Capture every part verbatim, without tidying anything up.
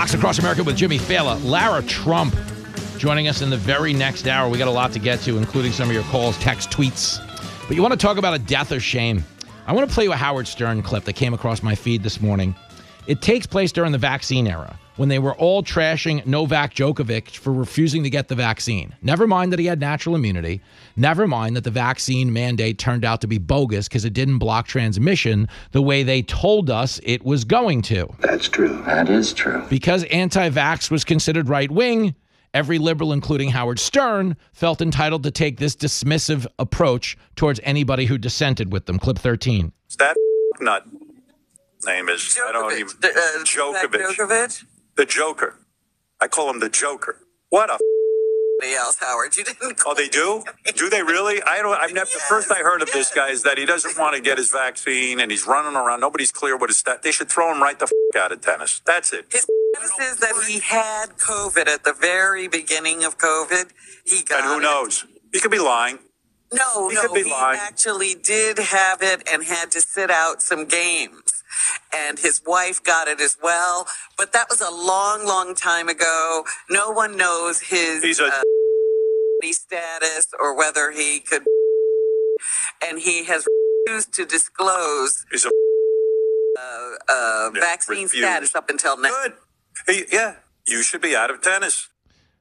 Fox Across America with Jimmy Fallon. Lara Trump joining us in the very next hour. We got a lot to get to, including some of your calls, text, tweets. But you want to talk about a death or shame? I want to play you a Howard Stern clip that came across my feed this morning. It takes place during the vaccine era, when they were all trashing Novak Djokovic for refusing to get the vaccine. Never mind that he had natural immunity. Never mind that the vaccine mandate turned out to be bogus because it didn't block transmission the way they told us it was going to. That's true. That is true. Because anti-vax was considered right-wing, every liberal, including Howard Stern, felt entitled to take this dismissive approach towards anybody who dissented with them. Clip thirteen. That nut name is, Djokovic. I don't even, the, uh, Djokovic. Djokovic? The Joker. I call him the Joker. What a f- else, Howard. You didn't call Oh, they do? Do they really? I don't, I've never, yes, the first I heard of this guy is that he doesn't want to get his vaccine and he's running around. Nobody's clear what his stat. They should throw him right the f- out of tennis. That's it. His status is that he had COVID at the very beginning of COVID. He got And who it. knows? He could be lying. No, He no, could be he lying. actually did have it and had to sit out some games. And his wife got it as well. But that was a long, long time ago. No one knows his He's a uh, status or whether he could. And he has refused to disclose he's a uh, uh, Yeah, vaccine refused. status up until now. good. He, yeah, you should be out of tennis.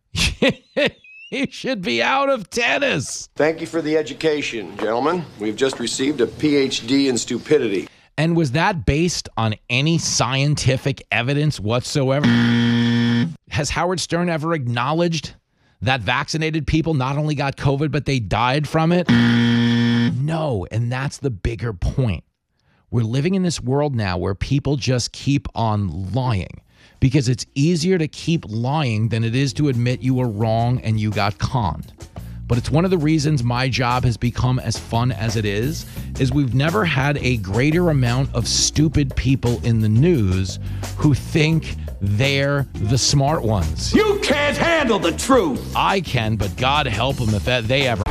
He should be out of tennis. Thank you for the education, gentlemen. We've just received a P H D in stupidity. And was that based on any scientific evidence whatsoever? Has Howard Stern ever acknowledged that vaccinated people not only got COVID, but they died from it? No, and that's the bigger point. We're living in this world now where people just keep on lying because it's easier to keep lying than it is to admit you were wrong and you got conned. But it's one of the reasons my job has become as fun as it is, is we've never had a greater amount of stupid people in the news who think they're the smart ones. You can't handle the truth. I can, but God help them if that they ever